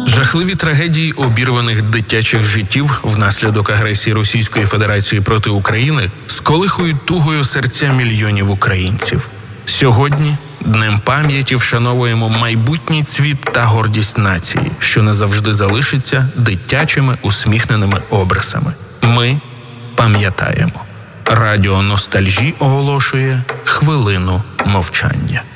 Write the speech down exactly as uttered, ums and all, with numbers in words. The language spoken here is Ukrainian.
Жахливі трагедії обірваних дитячих життів внаслідок агресії Російської Федерації проти України сколихують тугою серця мільйонів українців. Сьогодні Днем пам'яті вшановуємо майбутній цвіт та гордість нації, що не завжди залишиться дитячими усміхненими образами. Ми пам'ятаємо. Радіо Ностальжі оголошує хвилину мовчання.